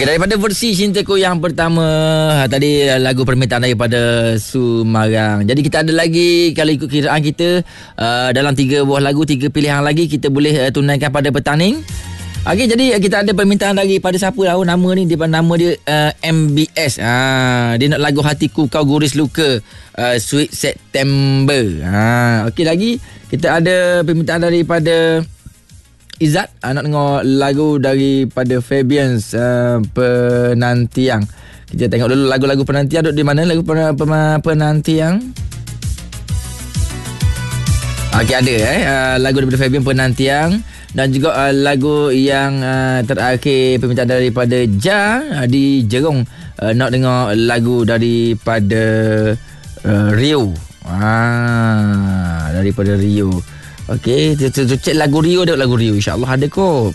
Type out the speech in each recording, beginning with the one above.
daripada versi Cintaku yang pertama, tadi lagu permintaan daripada Sumarang. Jadi kita ada lagi, kalau ikut kiraan kita, dalam 3 buah lagu, 3 pilihan lagi kita boleh tunaikan pada petang ni. Okey, jadi kita ada permintaan daripada siapa tahu nama ni, nama dia MBS. Dia nak lagu Hatiku Kau Guris Luka, Sweet September. Okey, lagi kita ada permintaan daripada Izzat, nak dengar lagu daripada Fabians, Penantiang. Kita tengok dulu lagu-lagu Penantiang duduk di mana, lagu Penantiang. Okey, ada lagu daripada Fabian Penantiang. Dan juga lagu yang terakhir permintaan daripada Ja di Jerong, nak dengar lagu daripada Rio. Daripada Rio. Okey, cek lagu Rio, ada lagu Rio, insya-Allah ada kot.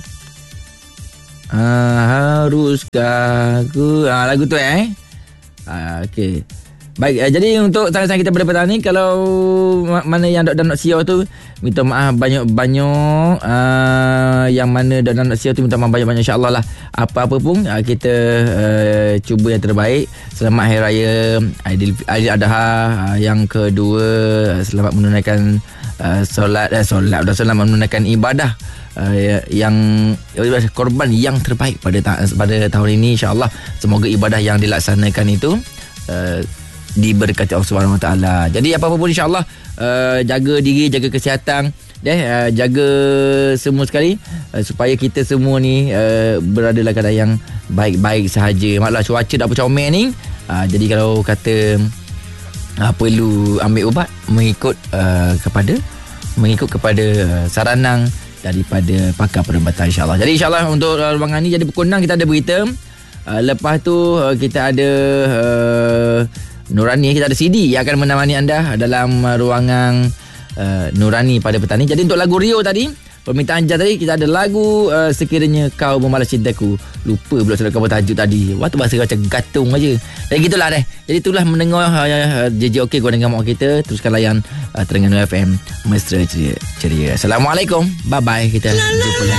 Haruskah aku, lagu tu okey. Baik, jadi untuk saran-saran kita pada petang ni, kalau mana yang nak siar tu, minta maaf banyak-banyak. Yang mana nak siar tu, minta maaf banyak-banyak, insya-Allah lah. Apa-apa pun kita cuba yang terbaik. Selamat Hari Raya Aidiladha yang kedua. Selamat menunaikan solat menunaikan ibadah yang korban yang terbaik pada tahun ini, insya-Allah. Semoga ibadah yang dilaksanakan itu diberkati Allah Subhanahu Wa Taala. Jadi apa-apa pun, insya-Allah jaga diri, jaga kesihatan, jaga semua sekali, supaya kita semua ni berada dalam keadaan yang baik-baik sahaja. Maklumlah cuaca dah comel ni, jadi kalau kata perlu ambil ubat, mengikut kepada saranan daripada pakar perubatan, insya-Allah. Jadi insya-Allah untuk ruangan ni jadi pukul 6 kita ada berita. Lepas tu kita ada Nurani, kita ada CD yang akan menemani anda dalam ruangan Nurani pada petang ni. Jadi untuk lagu Rio tadi, permintaan Jan tadi, kita ada lagu Sekiranya Kau Membalas Cintaku. Lupa pula sudah cover tajuk tadi. Waktu bahasa macam gatung aja. Dan gitulah deh. Jadi itulah mendengar JJ OK, gua dengan mak kita. Teruskan layan Terengganu FM Mesra Ceria. Assalamualaikum. Bye bye. Kita jumpa lagi.